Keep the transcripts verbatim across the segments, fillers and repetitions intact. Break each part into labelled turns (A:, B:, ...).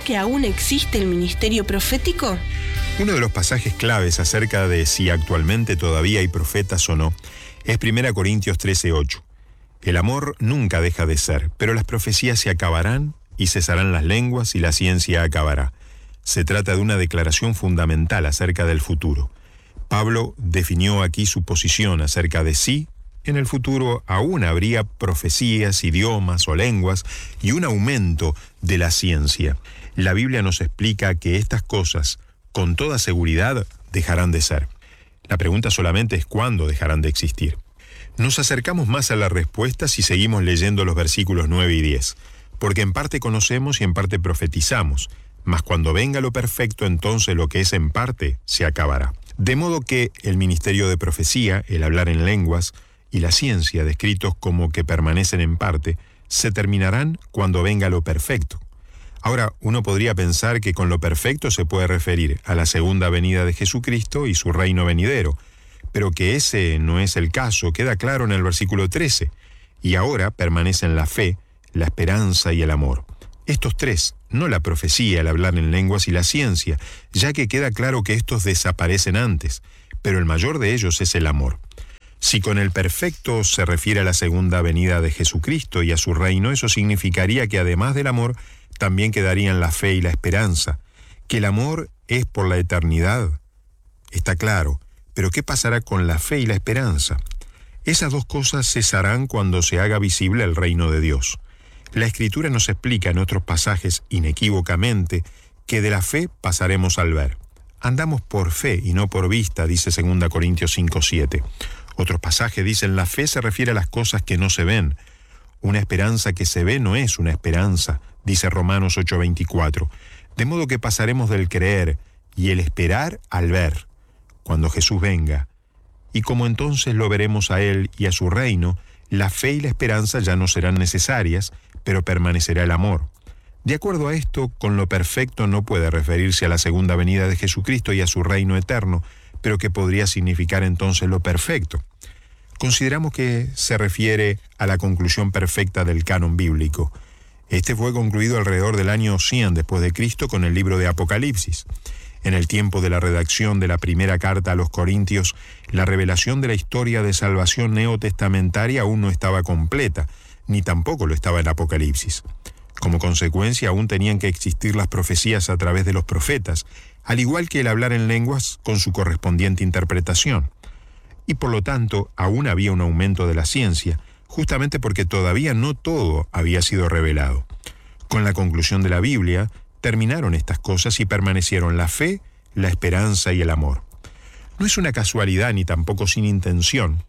A: que aún existe el ministerio profético?
B: Uno de los pasajes claves acerca de si actualmente todavía hay profetas o no es primera Corintios trece ocho. El amor nunca deja de ser, pero las profecías se acabarán y cesarán las lenguas y la ciencia acabará. Se trata de una declaración fundamental acerca del futuro. Pablo definió aquí su posición acerca de si en el futuro aún habría profecías, idiomas o lenguas y un aumento de la ciencia. La Biblia nos explica que estas cosas, con toda seguridad, dejarán de ser. La pregunta solamente es cuándo dejarán de existir. Nos acercamos más a la respuesta si seguimos leyendo los versículos nueve y diez, porque en parte conocemos y en parte profetizamos, mas cuando venga lo perfecto, entonces lo que es en parte se acabará. De modo que el ministerio de profecía, el hablar en lenguas, y la ciencia, descritos como que permanecen en parte, se terminarán cuando venga lo perfecto. Ahora, uno podría pensar que con lo perfecto se puede referir a la segunda venida de Jesucristo y su reino venidero, pero que ese no es el caso, queda claro en el versículo trece. Y ahora permanecen la fe, la esperanza y el amor. Estos tres, no la profecía, el hablar en lenguas y la ciencia, ya que queda claro que estos desaparecen antes, pero el mayor de ellos es el amor. Si con el perfecto se refiere a la segunda venida de Jesucristo y a su reino, eso significaría que además del amor, también quedarían la fe y la esperanza. Que el amor es por la eternidad, está claro, pero ¿qué pasará con la fe y la esperanza? Esas dos cosas cesarán cuando se haga visible el reino de Dios. La Escritura nos explica en otros pasajes inequívocamente que de la fe pasaremos al ver. Andamos por fe y no por vista, dice segunda Corintios cinco siete. Otros pasajes dicen la fe se refiere a las cosas que no se ven. Una esperanza que se ve no es una esperanza, dice Romanos ocho veinticuatro. De modo que pasaremos del creer y el esperar al ver, cuando Jesús venga. Y como entonces lo veremos a Él y a su reino, la fe y la esperanza ya no serán necesarias, pero permanecerá el amor. De acuerdo a esto, con lo perfecto no puede referirse a la segunda venida de Jesucristo y a su reino eterno, pero que podría significar entonces lo perfecto. Consideramos que se refiere a la conclusión perfecta del canon bíblico. Este fue concluido alrededor del año cien después de Cristo con el libro de Apocalipsis. En el tiempo de la redacción de la primera carta a los Corintios, la revelación de la historia de salvación neotestamentaria aún no estaba completa, ni tampoco lo estaba en Apocalipsis. Como consecuencia, aún tenían que existir las profecías a través de los profetas, al igual que el hablar en lenguas con su correspondiente interpretación. Y por lo tanto, aún había un aumento de la ciencia, justamente porque todavía no todo había sido revelado. Con la conclusión de la Biblia, terminaron estas cosas y permanecieron la fe, la esperanza y el amor. No es una casualidad ni tampoco sin intención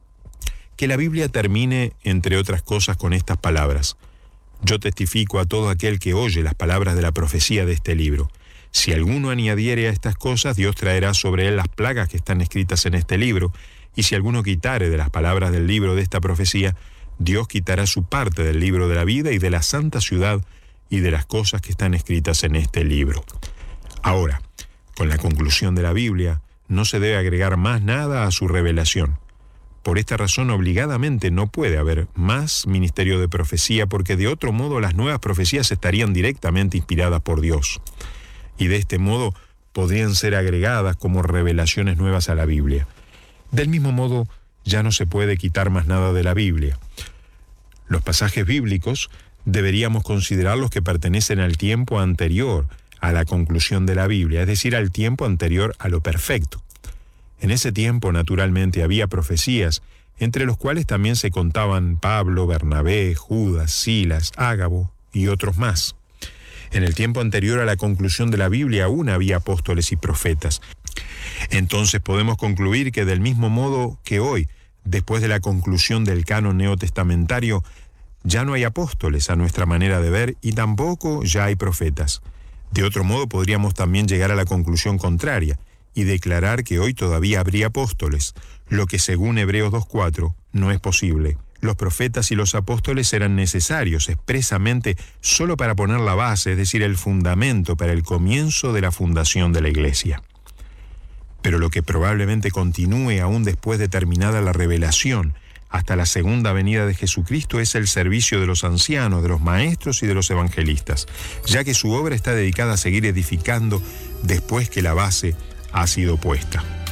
B: que la Biblia termine, entre otras cosas, con estas palabras: yo testifico a todo aquel que oye las palabras de la profecía de este libro. Si alguno añadiere a estas cosas, Dios traerá sobre él las plagas que están escritas en este libro, y si alguno quitare de las palabras del libro de esta profecía, Dios quitará su parte del libro de la vida y de la santa ciudad y de las cosas que están escritas en este libro. Ahora, con la conclusión de la Biblia, no se debe agregar más nada a su revelación. Por esta razón, obligadamente no puede haber más ministerio de profecía, porque de otro modo las nuevas profecías estarían directamente inspiradas por Dios. Y de este modo podrían ser agregadas como revelaciones nuevas a la Biblia. Del mismo modo, ya no se puede quitar más nada de la Biblia. Los pasajes bíblicos deberíamos considerarlos que pertenecen al tiempo anterior a la conclusión de la Biblia, es decir, al tiempo anterior a lo perfecto. En ese tiempo, naturalmente, había profecías, entre los cuales también se contaban Pablo, Bernabé, Judas, Silas, Ágabo y otros más. En el tiempo anterior a la conclusión de la Biblia aún había apóstoles y profetas. Entonces podemos concluir que del mismo modo que hoy, después de la conclusión del canon neotestamentario, ya no hay apóstoles a nuestra manera de ver y tampoco ya hay profetas. De otro modo podríamos también llegar a la conclusión contraria y declarar que hoy todavía habría apóstoles, lo que según Hebreos dos cuatro no es posible. Los profetas y los apóstoles eran necesarios expresamente solo para poner la base, es decir, el fundamento para el comienzo de la fundación de la Iglesia. Pero lo que probablemente continúe aún después de terminada la revelación, hasta la segunda venida de Jesucristo es el servicio de los ancianos, de los maestros y de los evangelistas, ya que su obra está dedicada a seguir edificando después que la base ha sido puesta.